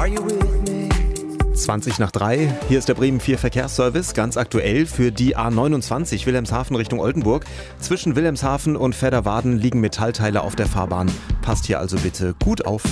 20 nach 3, hier ist der Bremen 4 Verkehrsservice, ganz aktuell für die A29 Wilhelmshaven Richtung Oldenburg. Zwischen Wilhelmshaven und Vedderwaden liegen Metallteile auf der Fahrbahn. Passt hier also bitte gut auf.